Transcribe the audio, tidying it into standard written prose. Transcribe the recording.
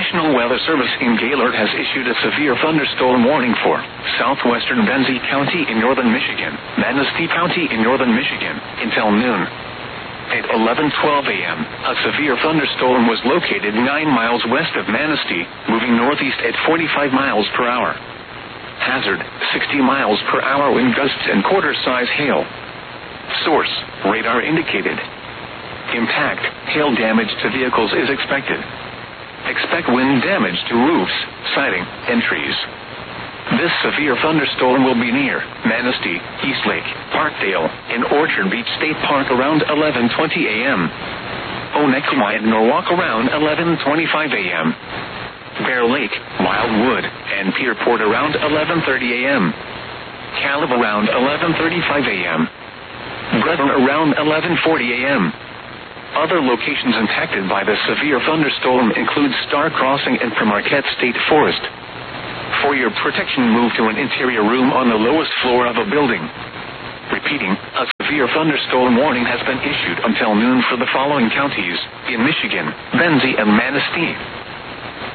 National Weather Service in Gaylord has issued a severe thunderstorm warning for southwestern Benzie County in northern Michigan, Manistee County in northern Michigan, until noon. At 11:12 a.m., a severe thunderstorm was located 9 miles west of Manistee, moving northeast at 45 miles per hour. Hazard, 60 miles per hour wind gusts and quarter-size hail. Source, radar indicated. Impact, hail damage to vehicles is expected. Expect wind damage to roofs, siding, and trees. This severe thunderstorm will be near Manistee, Eastlake, Parkdale, and Orchard Beach State Park around 11:20 a.m. Onekwa and Norwalk around 11:25 a.m. Bear Lake, Wildwood, and Pierport around 11:30 a.m. Caleb around 11:35 a.m. Breton around 11:40 a.m. Other locations impacted by the severe thunderstorm include Star Crossing and Marquette State Forest. For your protection, move to an interior room on the lowest floor of a building. Repeating, a severe thunderstorm warning has been issued until noon for the following counties in Michigan, Benzie and Manistee.